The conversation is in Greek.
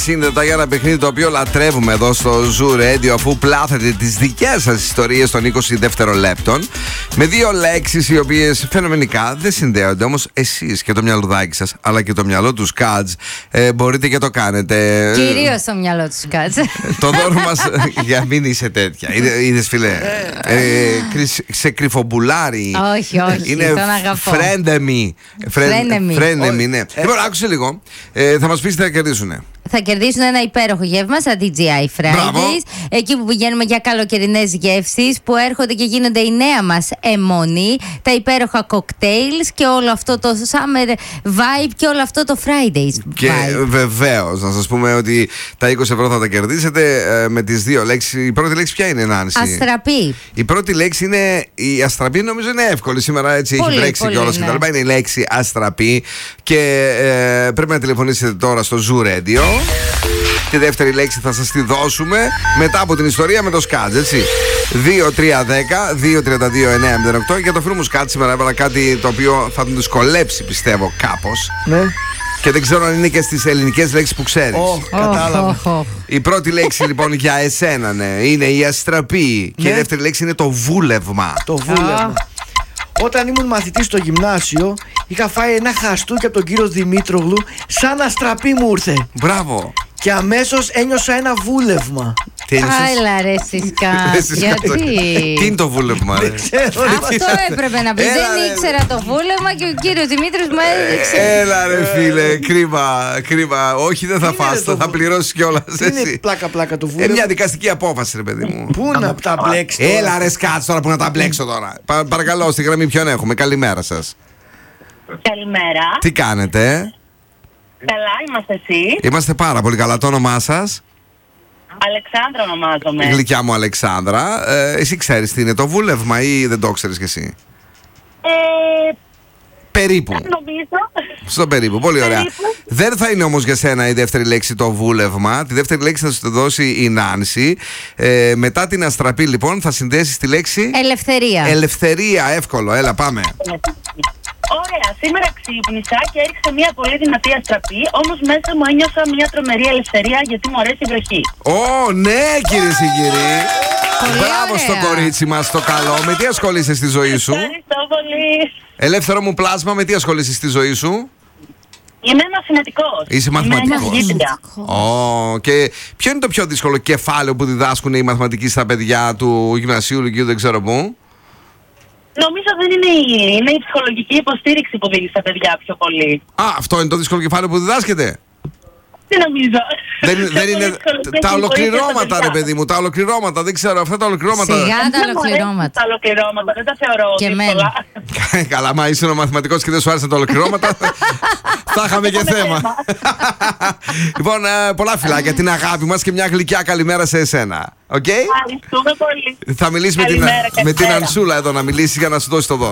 ασύνδετα για ένα παιχνίδι το οποίο λατρεύουμε εδώ στο Zoo Radio, αφού πλάθετε τις δικές σας ιστορίες των 20 δευτερολέπτων με δύο λέξεις οι οποίες φαινομενικά δεν συνδέονται. Όμως εσείς και το μυαλουδάκι σας, αλλά και το μυαλό του Σκάτζ, μπορείτε και το κάνετε. Κυρίως το μυαλό του Σκάτζ. Το δώρο μας, για μην είσαι τέτοια. Είδες, φίλε, σε κρυφομπουλάρι. Όχι, είναι τον αγαπώ. Φρένεμι, ναι. Λοιπόν, άκουσε λίγο. Θα μας πεις τι θα κερδίσουνε. Θα κερδίσουν ένα υπέροχο γεύμα στα DJI Fridays. Εκεί που πηγαίνουμε για καλοκαιρινές γεύσεις που έρχονται και γίνονται η νέα μας αιμονή. Τα υπέροχα cocktails και όλο αυτό το summer vibe και όλο αυτό το Fridays vibe. Και βεβαίως, να σας πούμε ότι τα 20 ευρώ θα τα κερδίσετε με τις δύο λέξεις. Η πρώτη λέξη ποια είναι, Νάνση? Αστραπή. Η πρώτη λέξη είναι η αστραπή, νομίζω είναι εύκολη. Σήμερα έτσι πολύ, έχει βρέξει κιόλας και τα λοιπά. Είναι η λέξη αστραπή. Και πρέπει να τηλεφωνήσετε τώρα στο Zoo Radio. Τη δεύτερη λέξη θα σας τη δώσουμε μετά από την ιστορία με το Σκάτζ, έτσι. 2-3-10-2-32-9-08. Για το φίλο μου Σκάτζ σήμερα έβαλα κάτι το οποίο θα τον δυσκολέψει, πιστεύω, κάπως. Ναι. Και δεν ξέρω αν είναι και στις ελληνικές λέξεις που ξέρεις. Κατάλαβα. Η πρώτη λέξη λοιπόν για εσένα, ναι, είναι η αστραπή. Και η δεύτερη λέξη είναι το βούλευμα. Το βούλευμα. Όταν ήμουν μαθητής στο γυμνάσιο, είχα φάει ένα χαστούκι από τον κύριο Δημήτρογλου, σαν αστραπή μου ήρθε. Μπράβο. Και αμέσως ένιωσα ένα βούλευμα. Άιλα ρε Σκάτζ, γιατί? Τι είναι το βούλευμα, ρε? Αυτό έπρεπε να πει. Δεν ήξερα το βούλευμα και ο κύριος Δημήτρης μου έδειξε. Έλα ρε φίλε, κρίμα. Όχι, δεν θα φας, θα πληρώσεις κιόλας. Είναι πλάκα το βούλευμα. Μια δικαστική απόφαση, ρε παιδί μου. Πού να τα μπλέξει? Έλα ρε Σκάτζ τώρα, που να τα μπλέξω τώρα. Παρακαλώ, στη γραμμή ποιον έχουμε? Καλημέρα σας. Καλημέρα. Τι κάνετε? Καλά, είμαστε εσείς? Είμαστε πάρα πολύ καλά. Το όνομά σας? Αλεξάνδρα ονομάζομαι. Γλυκιά μου Αλεξάνδρα. Εσύ ξέρεις τι είναι το βούλευμα ή δεν το ξέρεις κι εσύ? Περίπου. Νομίζω. Στο περίπου, πολύ ωραία. Περίπου. Δεν θα είναι όμως για σένα η δεύτερη λέξη το βούλευμα. Τη δεύτερη λέξη θα σου τη δώσει η Νάνση. Μετά την αστραπή λοιπόν θα συνδέσεις τη λέξη Ελευθερία. Ελευθερία, εύκολο, έλα πάμε. Ωραία, σήμερα ξύπνησα και έριξα μια πολύ δυνατή αστραπή, όμως μέσα μου ένιωσα μια τρομερή ελευθερία γιατί μου αρέσει η βροχή. Ναι, κυρίες και κύριοι. Πολύ Μπράβο ωραία. στο κορίτσι μας το καλό. Με τι ασχολείσαι στη ζωή σου? Ευχαριστώ πολύ. Ελεύθερο μου πλάσμα, με τι ασχολείσαι στη ζωή σου? Είμαι μαθηματικός. Είσαι μαθηματικός. Είμαι καθηγήτρια. Και ποιο είναι το πιο δύσκολο κεφάλαιο που διδάσκουν οι μαθηματικοί στα παιδιά του γυμνασίου, λυκείου, δεν ξέρω πού? Νομίζω δεν είναι η ψυχολογική υποστήριξη που δίνει στα παιδιά πιο πολύ. Αυτό είναι το δύσκολο κεφάλαιο που διδάσκεται? Τι νομίζω. Δεν είναι τα ολοκληρώματα, ρε παιδί μου, τα ολοκληρώματα, δεν ξέρω, αυτά τα ολοκληρώματα. Σιγά τα ολοκληρώματα. Τα ολοκληρώματα, δεν τα θεωρώ Και δύσκολα. Καλά, μα είσαι ο μαθηματικός και δεν σου άρεσαν τα ολοκληρώματα, θα είχαμε και θέμα. Λοιπόν, πολλά φιλάκια, την αγάπη μας και μια γλυκιά καλημέρα σε εσένα. Οκ? Ευχαριστούμε πολύ. Θα μιλήσει με την Ανσούλα εδώ να μιλήσει για να σου δώσει το δώρο.